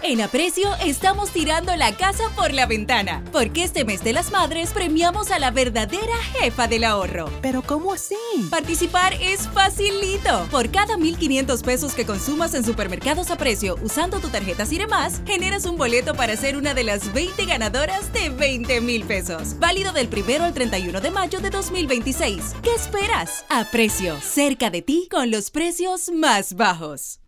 En Aprecio estamos tirando la casa por la ventana, porque este mes de las madres premiamos a la verdadera jefa del ahorro. ¿Pero cómo así? Participar es facilito. Por cada 1,500 pesos que consumas en supermercados Aprecio usando tu tarjeta Ciremás, generas un boleto para ser una de las 20 ganadoras de 20,000 pesos. Válido del 1 al 31 de mayo de 2026. ¿Qué esperas? Aprecio, cerca de ti con los precios más bajos.